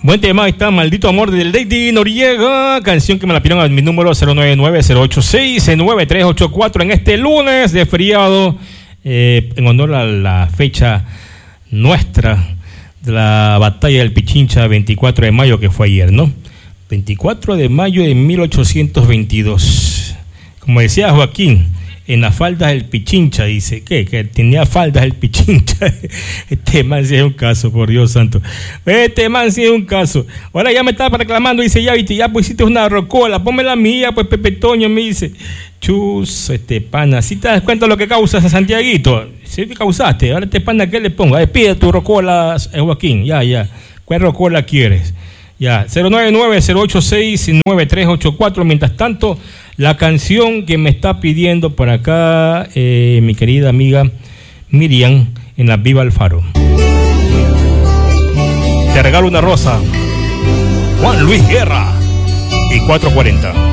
Buen tema, ahí está, Maldito Amor del Lady Noriega, canción que me la pidieron a mi número 099-086-9384 en este lunes de feriado, en honor a la fecha nuestra de la batalla del Pichincha, 24 de mayo, que fue ayer, ¿no? 24 de mayo de 1822. Como decía Joaquín, en las faldas del Pichincha, dice, ¿qué? Que tenía faldas el Pichincha. Este man sí es un caso, por Dios santo. Este man sí es un caso. Ahora ya me estaba reclamando, dice, ya viste, ya pues hiciste una rocola, ponme la mía, pues Pepe Toño, me dice. Chus, este pana, ¿sí te das cuenta de lo que causas a Santiaguito? Sí te causaste, ahora este pana, ¿qué le pongo? Pide tu rocola, Joaquín, ya. ¿Cuál rocola quieres? Ya, 099-086-9384. Mientras tanto, la canción que me está pidiendo por acá mi querida amiga Miriam en la Viva Alfaro. Te regalo una rosa. Juan Luis Guerra y 440.